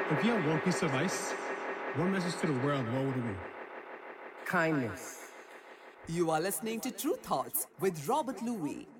If you had one piece of advice, one message to the world, what would it be? Kindness. You are listening to True Thoughts with Robert Louis.